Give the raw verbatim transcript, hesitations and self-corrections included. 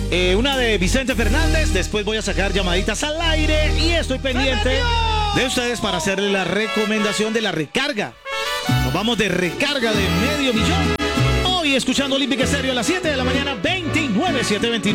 Eh, una de Vicente Fernández. Después voy a sacar llamaditas al aire. Y estoy pendiente de ustedes para hacerle la recomendación de la recarga. Nos vamos de recarga de medio millón. Hoy escuchando Olímpica Estéreo a las siete de la mañana, veintinueve, siete veintinueve.